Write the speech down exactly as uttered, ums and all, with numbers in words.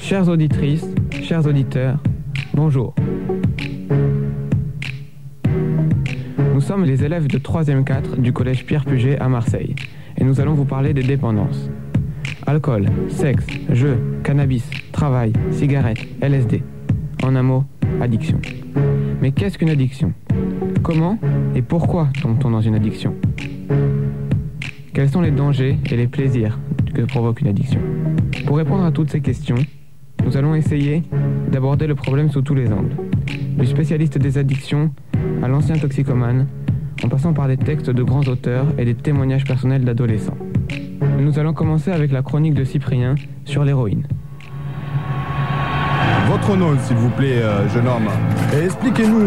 Chères auditrices, chers auditeurs, bonjour. Nous sommes les élèves de troisième quatre du collège Pierre Puget à Marseille et nous allons vous parler des dépendances. Alcool, sexe, jeux, cannabis, travail, cigarettes, L S D. En un mot, addiction. Mais qu'est-ce qu'une addiction ? Comment et pourquoi tombe-t-on dans une addiction ? Quels sont les dangers et les plaisirs que provoque une addiction ? Pour répondre à toutes ces questions, nous allons essayer d'aborder le problème sous tous les angles. Du spécialiste des addictions à l'ancien toxicomane, en passant par des textes de grands auteurs et des témoignages personnels d'adolescents. Nous allons commencer avec la chronique de Cyprien sur l'héroïne. Votre nom, s'il vous plaît, euh, jeune homme. Et expliquez-nous